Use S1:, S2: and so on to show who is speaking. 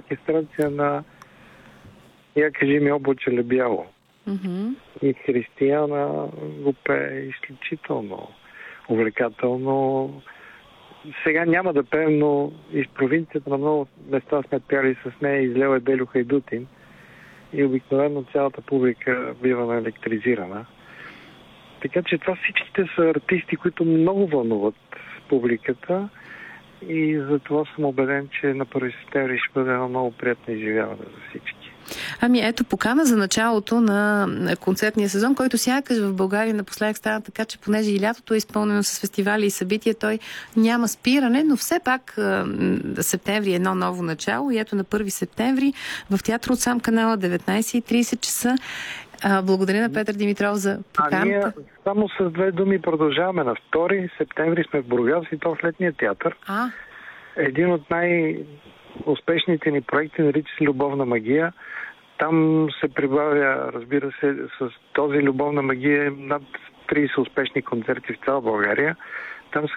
S1: оркестрация на "Я кажи ми облаче ли бяло". И Християна го пее изключително увлекателно. Сега няма да пеем, но из провинцията на много места сме пяли с нея, излел е Белю Хайдутин и обикновено цялата публика бива наелектризирана. Така че това всичките са артисти, които много вълнуват публиката и за това съм убеден, че на 1 септември ще бъде едно много приятно изживяване за всички.
S2: Ами ето, покана за началото на концертния сезон, който сякаш в България напоследък стана така, че понеже и лятото е изпълнено с фестивали и събития, той няма спиране, но все пак септември е едно ново начало и ето на 1 септември в театър от сам канала 19:30 часа. Благодаря на Петър Димитров за поканата.
S1: Ние само с 2 думи продължаваме. На 2 септември сме в Бургас и то в Летния театър. Един от най-успешните ни проекти нарича се "Любовна магия". Там се прибавя, разбира се, с този "Любовна магия" над 30 успешни концерти в цяла България.